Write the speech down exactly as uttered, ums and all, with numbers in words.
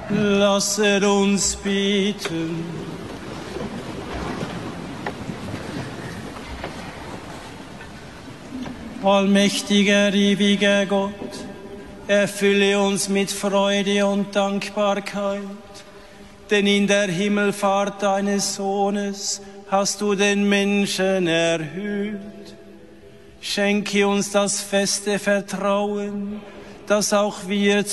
Lasset uns beten. Allmächtiger, ewiger Gott, erfülle uns mit Freude und Dankbarkeit, denn in der Himmelfahrt deines Sohnes hast du den Menschen erhöht. Schenke uns das feste Vertrauen, dass auch wir